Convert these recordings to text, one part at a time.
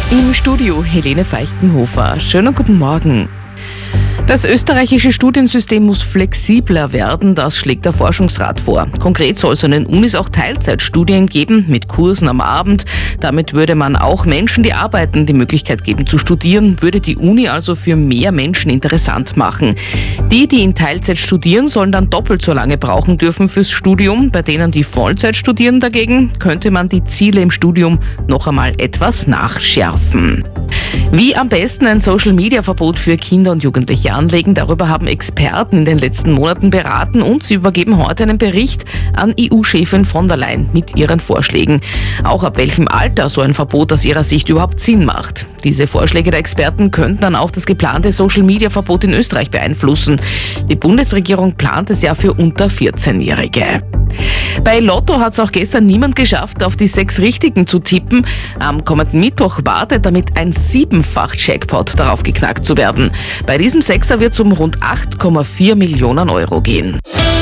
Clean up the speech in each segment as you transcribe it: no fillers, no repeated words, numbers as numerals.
Im Studio Helene Feichtenhofer. Schönen guten Morgen. Das österreichische Studiensystem muss flexibler werden, das schlägt der Forschungsrat vor. Konkret soll es an den Unis auch Teilzeitstudien geben, mit Kursen am Abend. Damit würde man auch Menschen, die arbeiten, die Möglichkeit geben zu studieren, würde die Uni also für mehr Menschen interessant machen. Die in Teilzeit studieren, sollen dann doppelt so lange brauchen dürfen fürs Studium. Bei denen, die Vollzeit studieren dagegen, könnte man die Ziele im Studium noch einmal etwas nachschärfen. Wie am besten ein Social-Media-Verbot für Kinder und Jugendliche anlegen, darüber haben Experten in den letzten Monaten beraten und sie übergeben heute einen Bericht an EU-Chefin von der Leyen mit ihren Vorschlägen. Auch ab welchem Alter so ein Verbot aus ihrer Sicht überhaupt Sinn macht. Diese Vorschläge der Experten könnten dann auch das geplante Social-Media-Verbot in Österreich beeinflussen. Die Bundesregierung plant es ja für unter 14-Jährige. Bei Lotto hat es auch gestern niemand geschafft, auf die 6 Richtigen zu tippen. Am kommenden Mittwoch wartet damit ein 7-fach-Jackpot darauf geknackt zu werden. Bei diesem Sechser wird es um rund 8,4 Millionen Euro gehen.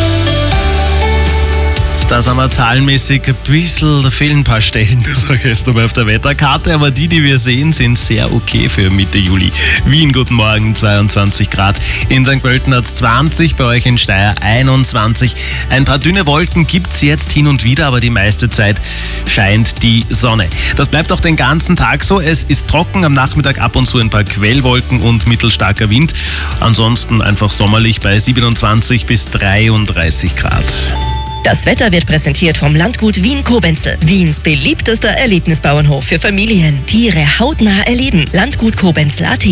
Da sind wir zahlenmäßig ein bisschen, da fehlen ein paar Stellen, das sage ich jetzt nochmal auf der Wetterkarte, aber die wir sehen, sind sehr okay für Mitte Juli. Wien, guten Morgen, 22 Grad, in St. Pölten hat es 20, bei euch in Steyr 21. Ein paar dünne Wolken gibt es jetzt hin und wieder, aber die meiste Zeit scheint die Sonne. Das bleibt auch den ganzen Tag so, es ist trocken, am Nachmittag ab und zu ein paar Quellwolken und mittelstarker Wind. Ansonsten einfach sommerlich bei 27 bis 33 Grad. Das Wetter wird präsentiert vom Landgut Wien-Kobenzl. Wiens beliebtester Erlebnisbauernhof für Familien. Tiere hautnah erleben. Landgutkobenzl.at.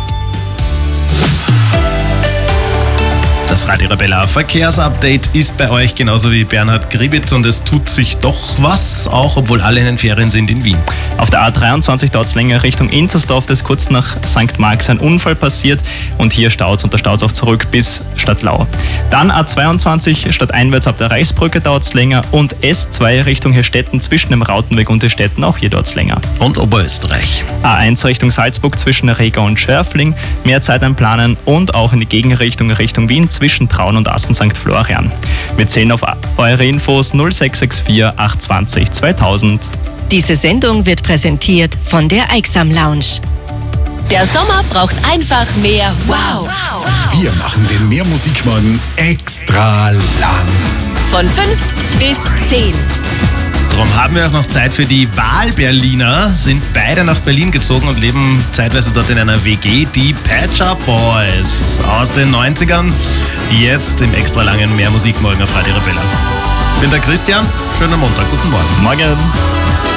Das Radio Arabella Verkehrsupdate ist bei euch genauso wie Bernhard Gribitz und es tut sich doch was, auch obwohl alle in den Ferien sind in Wien. Auf der A23 dauert es länger Richtung Inzersdorf, da ist kurz nach St. Marx ein Unfall passiert und hier staut es und da staut es auch zurück bis Stadtlau. Dann A22 stadteinwärts ab der Reichsbrücke dauert es länger und S2 Richtung Herstetten zwischen dem Rautenweg und Herstetten, auch hier dauert es länger. Und Oberösterreich. A1 Richtung Salzburg zwischen Riga und Schörfling, mehr Zeit einplanen und auch in die Gegenrichtung Richtung Wien zwischen Traun und Assen St. Florian. Wir zählen auf eure Infos 0664 820 2000. Diese Sendung wird präsentiert von der Eiksam Lounge. Der Sommer braucht einfach mehr Wow. Wir machen den Mehrmusikmorgen extra lang. Von 5 bis 10. Darum haben wir auch noch Zeit für die Wahlberliner, sind beide nach Berlin gezogen und leben zeitweise dort in einer WG, die Pet Shop Boys aus den 90ern, jetzt im extra langen Mehrmusikmorgen auf Radio Arabella. Ich bin der Christian, schönen Montag, guten Morgen. Morgen.